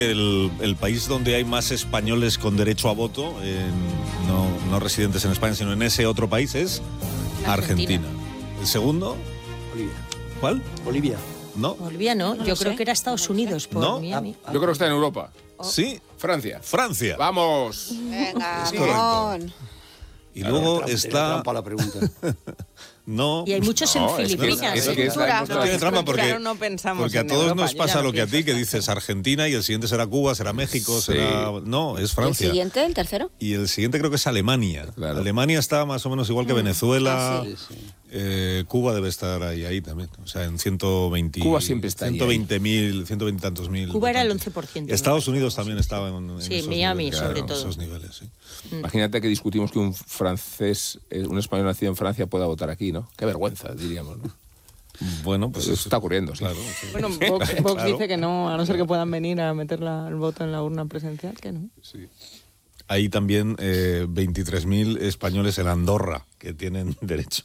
El país donde hay más españoles con derecho a voto, no residentes en España, sino en ese otro país, es Argentina. ¿El segundo? Bolivia. ¿Cuál? Bolivia. No. Bolivia no, yo creo que era Estados Unidos por ¿No? Miami. Yo creo que está en Europa. Sí. Francia. ¡Vamos! Venga, Es correcto. Y luego está... trampa la pregunta. No. Y hay muchos en Filipinas. es que No tiene trampa porque, Claro, no pensamos porque a en todos Europa, nos yo pasa ya no lo que a ti, pienso que en dices Argentina y el siguiente será Cuba, será México, Sí. será... No, es ¿El Francia. siguiente, el tercero? Y el siguiente creo que es Alemania. Claro. Alemania está más o menos igual que Venezuela. Sí, sí. Cuba debe estar ahí también. O sea, en 120... Cuba siempre está ahí. 120.000, 120 y tantos mil. Cuba era el votantes. 11%. Estados Unidos también estaba en Sí, esos Miami, niveles, sobre en todo. esos niveles, sí. Imagínate que discutimos que un francés, un español nacido en Francia pueda votar aquí, ¿no? Qué vergüenza, diríamos, ¿no? Bueno, pues Eso está ocurriendo, sí. Claro, sí. Bueno, Vox Claro. dice que no, a no ser que puedan venir a meter el voto en la urna presencial, que no. Sí. Hay también 23.000 españoles en Andorra que tienen derecho.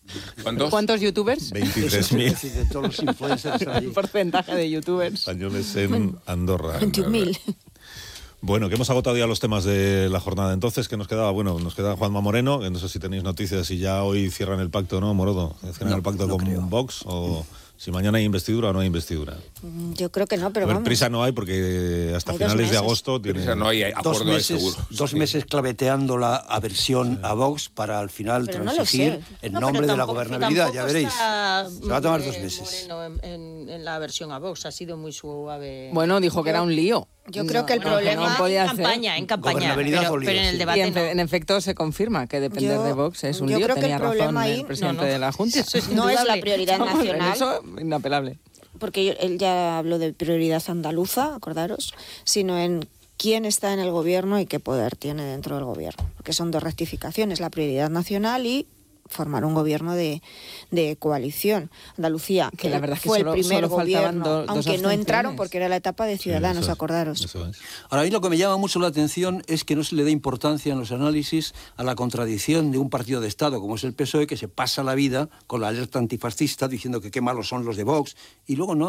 ¿Cuántos youtubers? 23.000 Es decir, de todos los influencers están allí. El porcentaje de youtubers. españoles en Andorra. 21.000. Bueno, que hemos agotado ya los temas de la jornada. Entonces, ¿qué nos quedaba? Bueno, nos queda Juanma Moreno, que no sé si tenéis noticias, si ya hoy cierran el pacto, ¿no, Morodo? ¿Cierran el pacto con creo. Vox? ¿O si mañana hay investidura o no hay investidura? Yo creo que no, pero A ver, vamos. prisa no hay porque hasta Hay 2 finales de meses. agosto tiene... O sea, no hay acuerdo ahí seguro. Dos meses claveteando la aversión a Vox para al final Pero no lo transigir sé. en No, nombre pero de la tampoco- gobernabilidad, ya tampoco veréis. está, Se va a tomar 2 meses. Moreno en la versión a Vox, ha sido muy suave. Bueno, dijo que era un lío. Yo creo que el Bueno, problema... no podía en ser. campaña, Gobernabilidad pero, o lío, pero en el sí. Y debate en efecto se confirma que depender Yo- de Vox es un yo lío. creo que Tenía el razón problema ahí- el presidente no. de la Junta. Eso es No es la indudable. prioridad Vamos, en nacional. eso, inapelable. Porque él ya habló de prioridad andaluza, acordaros, sino en quién está en el gobierno y qué poder tiene dentro del gobierno. Porque son 2 rectificaciones, la prioridad nacional y formar un gobierno de coalición. Andalucía, Que la verdad es que fue solo- el primer solo faltaban gobierno, dos aunque no abstenciones. entraron porque era la etapa de Ciudadanos, eso es, acordaros. eso es. Ahora, a mí lo que me llama mucho la atención es que no se le dé importancia en los análisis a la contradicción de un partido de Estado como es el PSOE, que se pasa la vida con la alerta antifascista diciendo que qué malos son los de Vox, y luego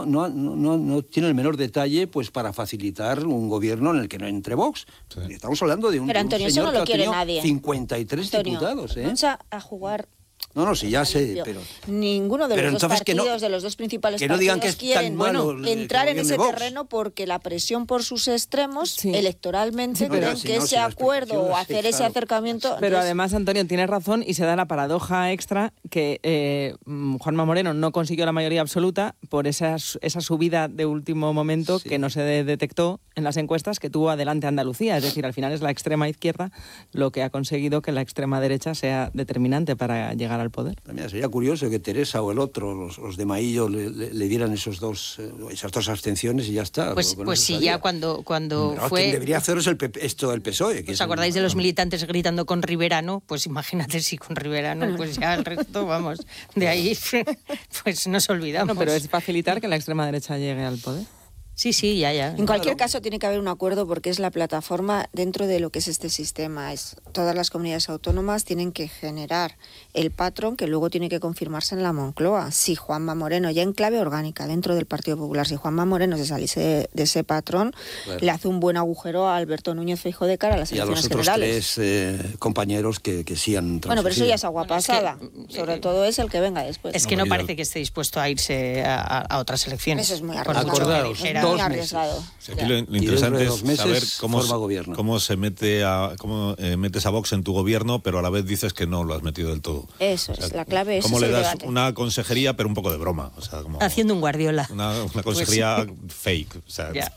no tiene el menor detalle pues para facilitar un gobierno en el que no entre Vox. Sí. Estamos hablando de un, Pero de un Antonio, eso señor no que lo ha quiere tenido nadie. 53 Antonio, diputados, ¿eh? vamos a jugar... No, sí, ya sé, pero... Ninguno de Pero los dos entonces que no- partidos, de los 2 principales que no partidos, digan que es quieren tan malo entrar en que ese gobierne Vox. terreno porque la presión por sus extremos, Sí. electoralmente, Sí, pero creen si que no, ese si la acuerdo o explicación, hacer sí, ese claro. acercamiento... Pero entonces, además, Antonio, tiene razón y se da la paradoja extra que Juanma Moreno no consiguió la mayoría absoluta por esa subida de último momento que no se detectó en las encuestas que tuvo adelante Andalucía. Es decir, al final es la extrema izquierda lo que ha conseguido que la extrema derecha sea determinante para llegar al poder. Mira, sería curioso que Teresa o el otro, los de Maillo, le dieran esas 2 abstenciones y ya está. Pues Con eso sí, estaría. ya cuando Pero fue... quien debería hacer es el PSOE. Que ¿Os es acordáis de los militantes gritando con Riverano? Pues imagínate si con Riverano, pues ya el resto, vamos, de ahí pues nos olvidamos. No, pero es facilitar que la extrema derecha llegue al poder. Sí, ya. En cualquier caso tiene que haber un acuerdo porque es la plataforma dentro de lo que es este sistema. Todas las comunidades autónomas tienen que generar el patrón que luego tiene que confirmarse en la Moncloa. Si Juanma Moreno, ya en clave orgánica dentro del Partido Popular, si Juanma Moreno se saliese de ese patrón, Claro. le hace un buen agujero a Alberto Núñez Feijóo de cara a las Y a los elecciones otros generales. 3 compañeros que sí han Bueno, pero eso ya es agua Bueno, es que, pasada. Sobre todo es el que venga después. Es que no y parece que esté dispuesto a irse a otras elecciones. Eso es muy Por arriesgado. mucho que Acordaos, dijera. Muy 2 meses. arriesgado. Sí, aquí lo Y interesante dentro de 2 es meses saber forma gobierno. cómo se mete cómo metes a Vox en tu gobierno, pero a la vez dices que no lo has metido del todo. Eso es, la clave es cómo ese le das debate. una consejería, pero un poco de broma. O sea, como Haciendo un Guardiola. una consejería fake. O sea, Ya.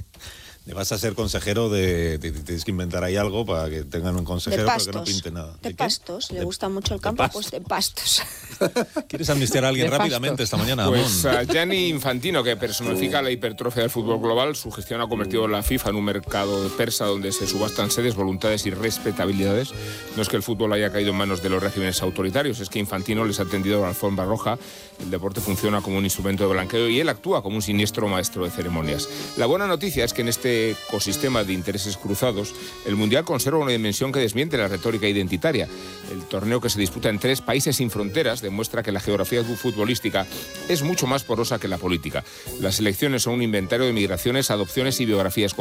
le vas a ser consejero tienes que inventar ahí algo para que tengan un De consejero, pero que pastos. no pinte nada. De qué? pastos. Le De- gusta mucho el de campo, pastos. pues de pastos. ¿Quieres amnistiar a alguien De rápidamente esta mañana, Pues Amón? a Gianni Infantino, que personifica la hipertrofia del fútbol global, su gestión ha convertido a la FIFA en un mercado persa donde se subastan sedes, voluntades y respetabilidades. No es que el fútbol haya caído en manos de los regímenes autoritarios, es que Infantino les ha tendido la alfombra roja, el deporte funciona como un instrumento de blanqueo y él actúa como un siniestro maestro de ceremonias. La buena noticia es que en este este ecosistema de intereses cruzados, el Mundial conserva una dimensión que desmiente la retórica identitaria. El torneo, que se disputa en 3 países sin fronteras, demuestra que la geografía futbolística es mucho más porosa que la política. Las selecciones son un inventario de migraciones, adopciones y biografías